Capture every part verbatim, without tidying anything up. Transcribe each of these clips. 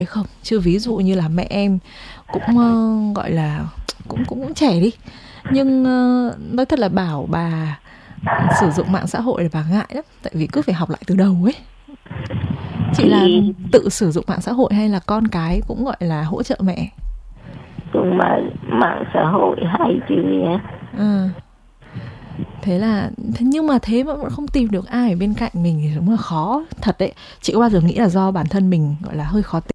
không, chứ ví dụ như là mẹ em cũng ờ, gọi là cũng cũng cũng trẻ đi, nhưng ờ, nói thật là bảo bà sử dụng mạng xã hội là bà ngại lắm, tại vì cứ phải học lại từ đầu ấy. Chị là Thì tự sử dụng mạng xã hội hay là con cái cũng gọi là hỗ trợ mẹ? dùng mà mạng xã hội hay chứ nhé. Ừ. Thế là thế nhưng mà thế mà vẫn không tìm được ai ở bên cạnh mình thì đúng là khó thật đấy. Chị có bao giờ nghĩ là do bản thân mình gọi là hơi khó tính?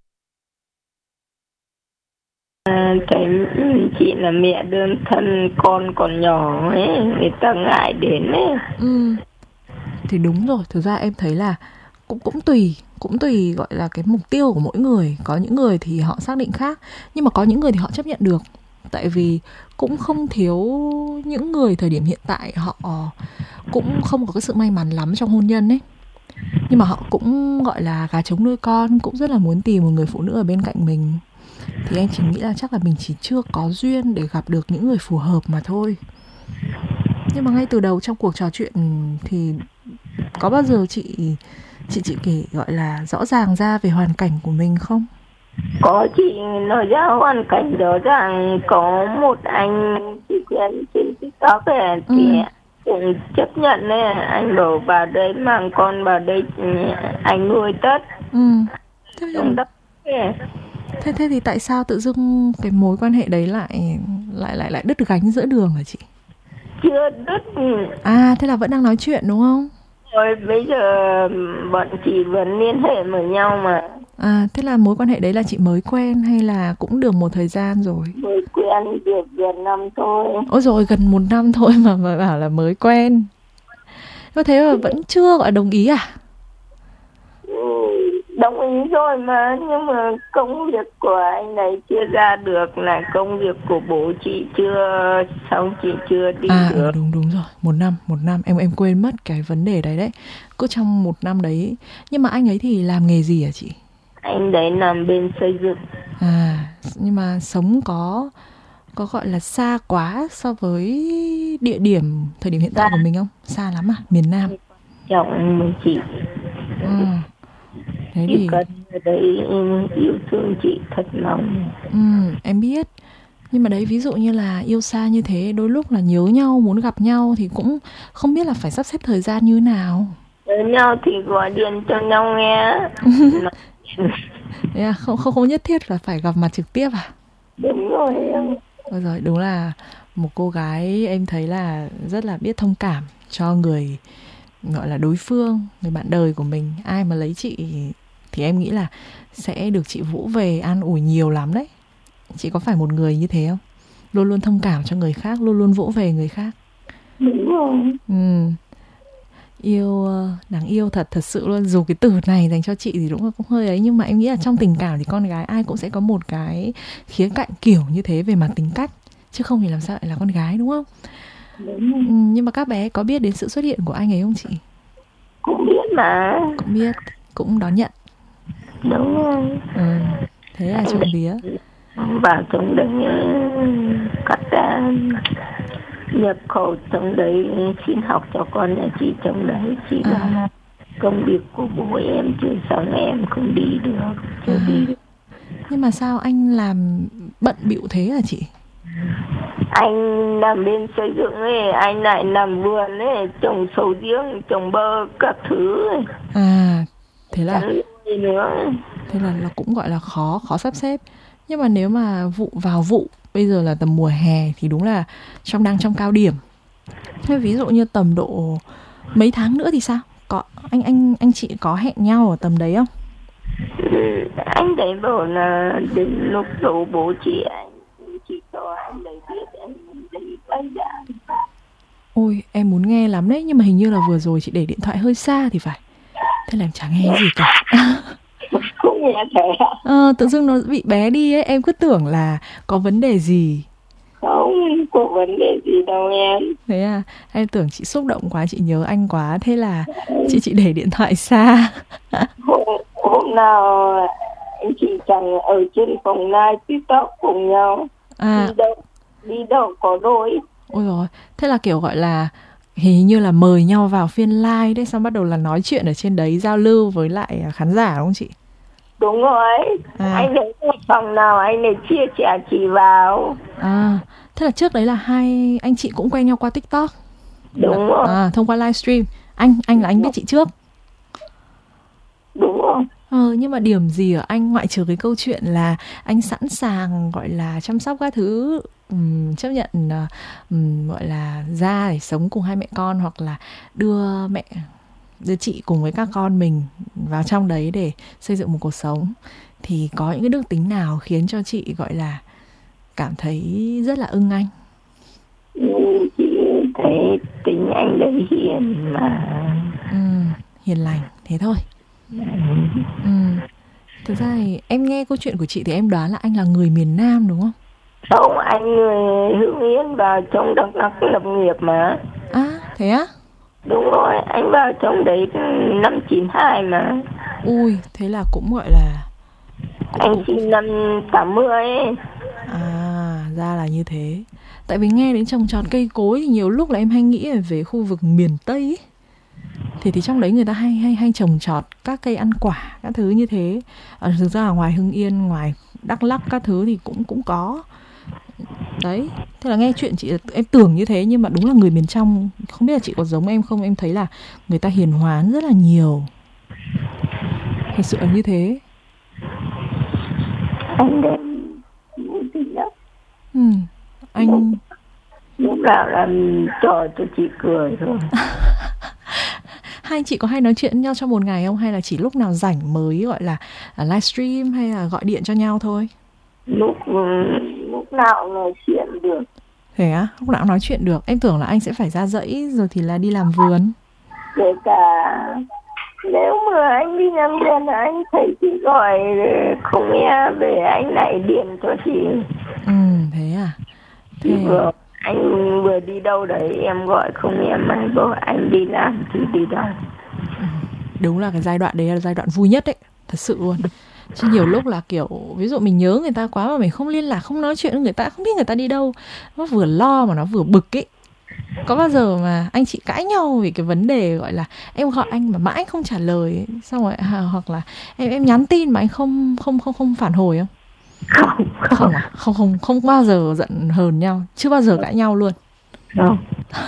À, cái chị là mẹ đơn thân, con còn nhỏ ấy, người ta ngại đến ấy. Ừ, thì đúng rồi, thực ra em thấy là cũng cũng tùy, cũng tùy gọi là cái mục tiêu của mỗi người. Có những người thì họ xác định khác, nhưng mà có những người thì họ chấp nhận được. Tại vì cũng không thiếu những người thời điểm hiện tại họ cũng không có cái sự may mắn lắm trong hôn nhân ấy. Nhưng mà họ cũng gọi là gà trống nuôi con, cũng rất là muốn tìm một người phụ nữ ở bên cạnh mình. Thì anh chỉ nghĩ là chắc là mình chỉ chưa có duyên để gặp được những người phù hợp mà thôi. Nhưng mà ngay từ đầu trong cuộc trò chuyện thì có bao giờ chị chị chị kể gọi là rõ ràng ra về hoàn cảnh của mình không? Có, chị nói ra hoàn cảnh đó rằng có một anh chị quen trên TikTok ấy, Ừ. thì cũng chấp nhận ấy. Anh bảo vào đây mang con vào đây, anh nuôi tất. Ừ. Thế, Trong đất ấy. thế thế thì tại sao tự dưng cái mối quan hệ đấy lại lại lại lại đứt gánh giữa đường hả chị? Chưa đứt. À, thế là vẫn đang nói chuyện đúng không? Rồi bây giờ bọn chị vẫn liên hệ với nhau mà. À, thế là mối quan hệ đấy là chị mới quen hay là cũng được một thời gian rồi? Mới quen được gần năm thôi. Ôi rồi gần một năm thôi mà mà bảo là mới quen. Có thế mà vẫn chưa gọi đồng ý à? Ừ, đồng ý rồi mà, nhưng mà công việc của anh này chưa ra được, là công việc của bố chị chưa xong, chị chưa đi À ừ, được. đúng đúng rồi, một năm, một năm em em quên mất cái vấn đề đấy đấy. Cứ trong một năm đấy. Nhưng mà anh ấy thì làm nghề gì hả chị? Anh đấy nằm bên xây dựng. À, nhưng mà sống có có gọi là xa quá so với địa điểm thời điểm hiện tại Ra của mình không? Xa lắm à, miền Nam. chồng mình chị Ừ, thế chỉ thì cần ở đấy yêu thương chị thật lòng. ừ, em biết. Nhưng mà đấy ví dụ như là yêu xa như thế, đôi lúc là nhớ nhau, muốn gặp nhau thì cũng không biết là phải sắp xếp thời gian như nào. Với nhau thì gọi điện cho nhau nghe. Thế à, không không không nhất thiết là phải gặp mặt trực tiếp à? Đúng rồi em. Ôi giời, đúng là một cô gái em thấy là rất là biết thông cảm cho người gọi là đối phương, người bạn đời của mình. Ai mà lấy chị thì em nghĩ là sẽ được chị vỗ về an ủi nhiều lắm đấy. Chị có phải một người như thế không? Luôn luôn thông cảm cho người khác, luôn luôn vỗ về người khác. Đúng rồi. Ừ, yêu ờ, đáng yêu thật thật sự luôn. Dù cái từ này dành cho chị thì đúng là cũng hơi ấy, nhưng mà em nghĩ là trong tình cảm thì con gái ai cũng sẽ có một cái khía cạnh kiểu như thế về mặt tính cách, chứ không thì làm sao lại là con gái đúng không? Đúng rồi. Ừ, nhưng mà các bé có biết đến sự xuất hiện của anh ấy không chị? Cũng biết mà. Cũng biết, cũng đón nhận. Đúng rồi. Ừ, thế là Anh trộm vía. đấy vào trong đấy cắt ra nhập khẩu trong đấy, xin học cho con nhà chị trong đấy. Chị À, bảo là công việc của bố em chưa xong, em không đi được, chưa đi à. được. Nhưng mà sao anh làm bận bịu thế hả chị? Anh làm bên xây dựng ấy, anh lại làm vườn ấy, trồng sầu riêng, trồng bơ các thứ ấy. À, thế là Chẳng gì nữa. thế là là cũng gọi là khó khó sắp xếp. Nhưng mà nếu mà vụ vào vụ bây giờ là tầm mùa hè thì đúng là trong đang trong cao điểm. Thế ví dụ như tầm độ mấy tháng nữa thì sao? Có anh anh anh chị có hẹn nhau ở tầm đấy không? Ừ, anh đấy bảo là đến lúc dỗ bố chị, anh chị cho anh đấy biết, anh đấy bay đã. Ôi, em muốn nghe lắm đấy, nhưng mà hình như là vừa rồi chị để điện thoại hơi xa thì phải. Thế là em chả nghe gì cả. Không nghe thấy ạ. Ờ, tự dưng nó bị bé đi ấy, em cứ tưởng là có vấn đề gì. Không có vấn đề gì đâu em. Thế à, em tưởng chị xúc động quá, chị nhớ anh quá, thế là chị chị để điện thoại xa. hôm, hôm nào anh chị chẳng ở trên phòng live TikTok cùng nhau, À, đi đâu đi đâu có đôi. ôi rồi, thế là kiểu gọi là hình như là mời nhau vào phiên live đấy, xong bắt đầu là nói chuyện ở trên đấy, giao lưu với lại khán giả đúng không chị? Đúng rồi, À. anh lấy một phòng nào anh ấy chia sẻ chị vào. À, thế là trước đấy là hai anh chị cũng quen nhau qua TikTok. Đúng rồi. À, thông qua livestream. Anh anh là anh biết chị trước. Đúng rồi. Ờ, nhưng mà điểm gì ở anh ngoại trừ cái câu chuyện là anh sẵn sàng gọi là chăm sóc các thứ, um, chấp nhận um, gọi là ra để sống cùng hai mẹ con, hoặc là đưa mẹ đưa chị cùng với các con mình vào trong đấy để xây dựng một cuộc sống, thì có những cái đức tính nào khiến cho chị gọi là cảm thấy rất là ưng anh? Ừ, chị thấy tính anh đấy hiền mà. Ừ, hiền lành thế thôi. Ừ. Thực ra thì em nghe câu chuyện của chị thì em đoán là anh là người miền Nam đúng không? Không, anh người Hưng Yên vào trong Đắk Lắk lập nghiệp mà. À, thế á? Đúng rồi, anh vào trong đấy năm chín hai mà. Ui, thế là cũng gọi là cũng, anh cũng... sinh năm tám mươi. À, ra là như thế. Tại vì nghe đến trồng trọt cây cối thì nhiều lúc là em hay nghĩ về khu vực miền Tây ấy. Thì thì trong đấy người ta hay hay hay trồng trọt các cây ăn quả, các thứ như thế. À, thực ra là ngoài Hưng Yên, ngoài Đắk Lắk các thứ thì cũng cũng có. Đấy, thế là nghe chuyện chị em tưởng như thế, nhưng mà đúng là người miền trong. Không biết là chị có giống em không, em thấy là người ta hiền hoán rất là nhiều. Thật sự là như thế. Anh đem vũ tình lắm. Ừ, anh lúc nào làm trò cho chị cười thôi. Hai anh chị có hay nói chuyện với nhau trong một ngày không? Hay là chỉ lúc nào rảnh mới gọi là livestream hay là gọi điện cho nhau thôi? Lúc lúc nào nói chuyện được. Thế á? Lúc nào nói chuyện được. Em tưởng là anh sẽ phải ra dãy rồi thì là đi làm vườn. Kể cả nếu mà anh đi làm vườn anh thấy chị gọi không nghe về anh lại điện cho chị. Ừ, thế à? Thế... Vừa, anh vừa đi đâu đấy em gọi không nghe máy, bảo anh đi làm thì đi đâu. Đúng là cái giai đoạn đấy là giai đoạn vui nhất đấy. Thật sự luôn. Chứ nhiều lúc là kiểu ví dụ mình nhớ người ta quá mà mình không liên lạc, không nói chuyện với người ta, không biết người ta đi đâu, nó vừa lo mà nó vừa bực ấy. Có bao giờ mà anh chị cãi nhau vì cái vấn đề gọi là em gọi anh mà mãi không trả lời ấy, xong rồi à, hoặc là em em nhắn tin mà anh không không không không phản hồi không? Không, không. Không à? Không không không bao giờ giận hờn nhau, chưa bao giờ cãi nhau luôn. Không.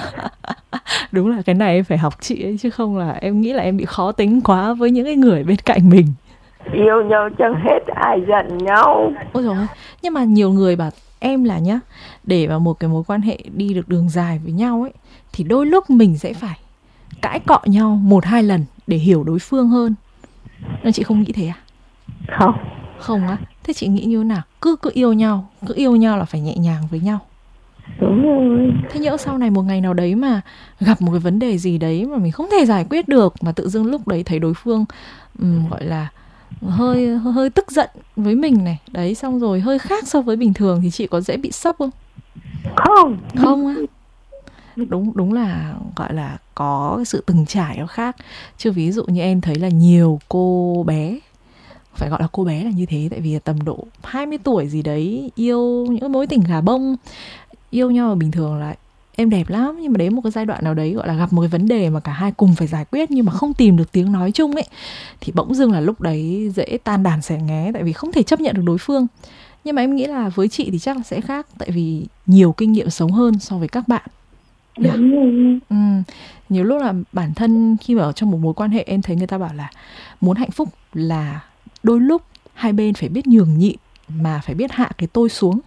Đúng là cái này em phải học chị ấy, chứ không là em nghĩ là em bị khó tính quá với những cái người bên cạnh mình. Yêu nhau chẳng hết ai giận nhau. Ôi dồi ôi, nhưng mà nhiều người bảo em là nhá, để mà một cái mối quan hệ đi được đường dài với nhau ấy, thì đôi lúc mình sẽ phải cãi cọ nhau một hai lần để hiểu đối phương hơn. Nên chị không nghĩ thế à? Không. Không á? Thế chị nghĩ như thế nào? Cứ cứ yêu nhau, cứ yêu nhau là phải nhẹ nhàng với nhau. Đúng rồi. Thế nhỡ sau này một ngày nào đấy mà gặp một cái vấn đề gì đấy mà mình không thể giải quyết được, mà tự dưng lúc đấy thấy đối phương um, gọi là hơi hơi tức giận với mình này, đấy, xong rồi hơi khác so với bình thường, thì chị có dễ bị sốc không? Không. Không á? Đúng đúng là gọi là có cái sự từng trải nó khác. Chứ ví dụ như em thấy là nhiều cô bé, phải gọi là cô bé là như thế, tại vì tầm độ hai mươi tuổi gì đấy, yêu những mối tình gà bông, yêu nhau bình thường là em đẹp lắm, nhưng mà đến một cái giai đoạn nào đấy gọi là gặp một cái vấn đề mà cả hai cùng phải giải quyết nhưng mà không tìm được tiếng nói chung ấy, thì bỗng dưng là lúc đấy dễ tan đàn xẻ nghé, tại vì không thể chấp nhận được đối phương. Nhưng mà em nghĩ là với chị thì chắc là sẽ khác, tại vì nhiều kinh nghiệm sống hơn so với các bạn. Yeah. Ừ. Nhiều lúc là bản thân khi mà ở trong một mối quan hệ, em thấy người ta bảo là muốn hạnh phúc là đôi lúc hai bên phải biết nhường nhịn, mà phải biết hạ cái tôi xuống.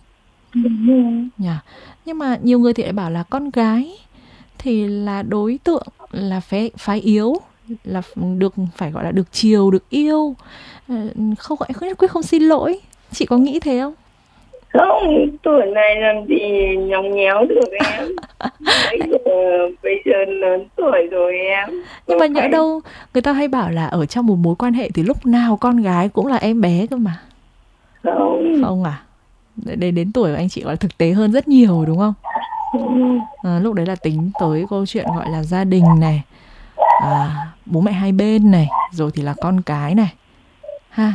Yeah. Nhưng mà nhiều người thì lại bảo là con gái thì là đối tượng là phái, phái yếu, là được phải gọi là được chiều, được yêu, không gọi không quyết không xin lỗi. Chị có nghĩ thế không? Không, tuổi này làm gì nhóng nhéo được em. Bây giờ, bây giờ lớn tuổi rồi em. Nhưng mà nhỡ đâu người ta hay bảo là ở trong một mối quan hệ thì lúc nào con gái cũng là em bé cơ mà. Không. Không à? Đến, đến tuổi của anh chị gọi là thực tế hơn rất nhiều đúng không? À, lúc đấy là tính tới câu chuyện gọi là gia đình này, à, bố mẹ hai bên này, rồi thì là con cái này,